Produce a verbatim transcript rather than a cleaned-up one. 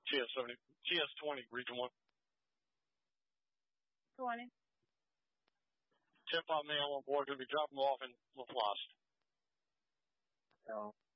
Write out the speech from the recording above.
T S seventy, T S twenty, Region one. twenty. ten five male on board, going to be dropping them off in LaPlace. So.